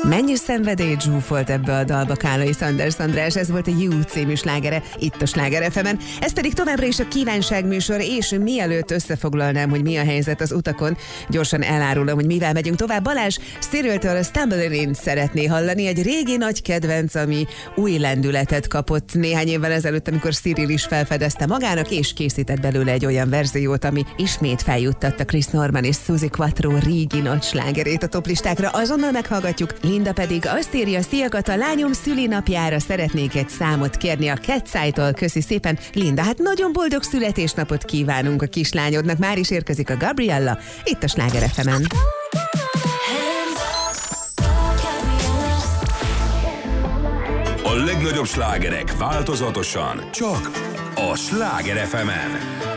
Mennyi szenvedély zsúfolt ebbe a dalba Kálai Sanders András, ez volt a You című slágere, itt a Sláger FM-en. Ez pedig továbbra is a kívánságműsor, és mielőtt összefoglalnám, hogy mi a helyzet az utakon, gyorsan elárulom, hogy mivel megyünk tovább. Balázs Cyriltől a Stumbling In szeretné hallani, egy régi nagy kedvenc, ami új lendületet kapott néhány évvel ezelőtt, amikor Cyril is felfedezte magának, és készített belőle egy olyan verziót, ami ismét feljuttatta Chris Norman és Suzi Quattro régi nagy slágerét a toplistákra. Azonnal meghallgatjuk. Linda pedig azt írja: sziakat, a lányom szülinapjára szeretnék egy számot kérni a Cat's-tól. Köszi szépen. Linda, hát nagyon boldog születésnapot kívánunk a kislányodnak. Már is érkezik a Gabriella, itt a Sláger FM-en. A legnagyobb slágerek változatosan csak a Sláger FM-en.